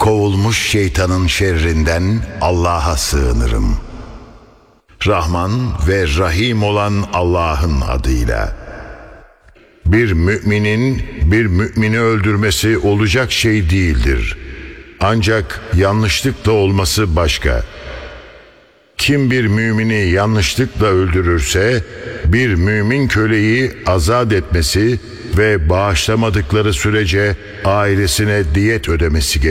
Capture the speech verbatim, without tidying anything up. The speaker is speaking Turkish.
Kovulmuş şeytanın şerrinden Allah'a sığınırım. Rahman ve Rahim olan Allah'ın adıyla. Bir müminin bir mümini öldürmesi olacak şey değildir. Ancak yanlışlıkla olması başka. Kim bir mümini yanlışlıkla öldürürse bir mümin köleyi azat etmesi ve bağışlamadıkları sürece ailesine diyet ödemesi gerekir.